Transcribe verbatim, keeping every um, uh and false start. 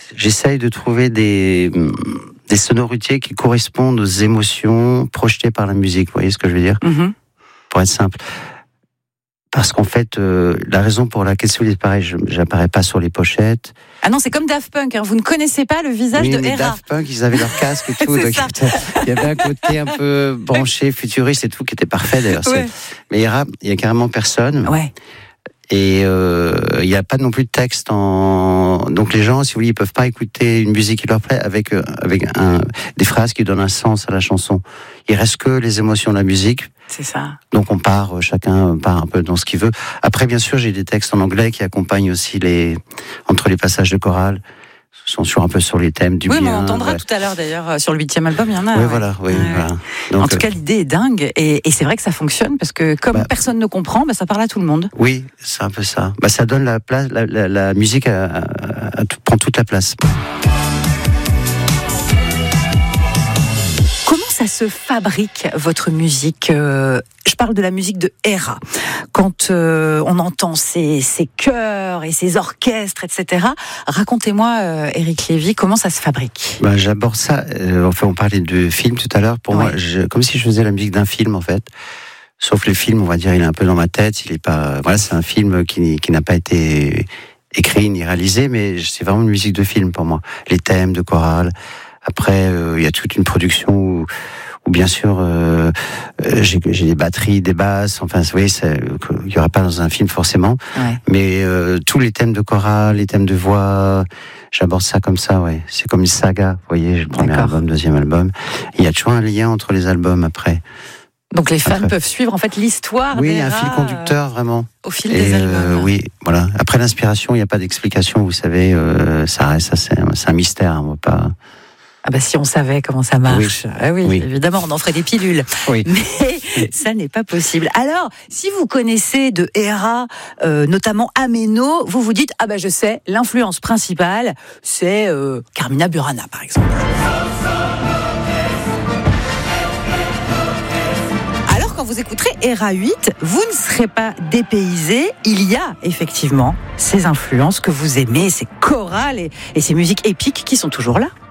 j'essaye de trouver des, des sonorités qui correspondent aux émotions projetées par la musique. Vous voyez ce que je veux dire ? Mm-hmm. Pour être simple. Parce qu'en fait, euh, la raison pour laquelle, si vous dites pareil, je n'apparais pas sur les pochettes. Ah non, c'est comme Daft Punk, hein. Vous ne connaissez pas le visage oui, de mais Hera. Daft Punk, ils avaient leur casque et tout. Donc il y avait un côté un peu branché, futuriste et tout, qui était parfait d'ailleurs. Ouais. Mais Hera, il n'y a carrément personne. Ouais. Et euh, il n'y a pas non plus de texte en. Donc les gens, si vous voulez, ils peuvent pas écouter une musique qui leur plaît avec avec un, des phrases qui donnent un sens à la chanson. Il reste que les émotions de la musique. C'est ça. Donc on part, chacun part un peu dans ce qu'il veut. Après, bien sûr, j'ai des textes en anglais qui accompagnent aussi les entre les passages de chorale. Ce sont sur un peu sur les thèmes du oui, bien. Oui, on entendra ouais. tout à l'heure d'ailleurs sur le huitième album, il y en a. Oui, ouais. voilà. Oui, ouais. voilà. Donc, en tout cas, l'idée est dingue et, et c'est vrai que ça fonctionne parce que comme bah, personne ne comprend, bah, ça parle à tout le monde. Oui, c'est un peu ça. Bah, ça donne la place, la, la, la musique à, à, à, à, prend toute la place. Ça se fabrique, votre musique. Euh, je parle de la musique de Hera. Quand euh, on entend ces, ces chœurs et ces orchestres, et cetera. Racontez-moi, euh, Éric Lévy, comment ça se fabrique ? Ben, j'aborde ça. Euh, enfin, on parlait de film tout à l'heure. Pour ouais. moi, je, comme si je faisais la musique d'un film, en fait. Sauf le film, on va dire, il est un peu dans ma tête. Il est pas. Voilà, c'est un film qui, qui n'a pas été écrit ni réalisé, mais c'est vraiment une musique de film pour moi. Les thèmes de chorale. Après, euh, il y a toute une production où, où bien sûr, euh, j'ai, j'ai des batteries, des basses. Enfin, vous voyez, il n'y aura pas dans un film forcément. Ouais. Mais euh, tous les thèmes de chorale, les thèmes de voix, j'aborde ça comme ça. Ouais, c'est comme une saga. Vous voyez, le premier album, deuxième album. Il y a toujours un lien entre les albums après. Donc les fans après. peuvent suivre en fait l'histoire. Oui, il y a un fil conducteur vraiment. Au fil Et des albums. Euh, oui, voilà. Après l'inspiration, il n'y a pas d'explication. Vous savez, euh, ça reste, ça, c'est, c'est un mystère. On va pas. Ah bah si on savait comment ça marche, oui. Ah oui, oui. évidemment, on en ferait des pilules. Oui. Mais ça n'est pas possible. Alors, si vous connaissez de Hera, euh, notamment Ameno, vous vous dites, ah bah je sais, l'influence principale, c'est euh, Carmina Burana, par exemple. Alors, quand vous écouterez Hera huit, vous ne serez pas dépaysé. Il y a effectivement ces influences que vous aimez, ces chorales et, et ces musiques épiques qui sont toujours là.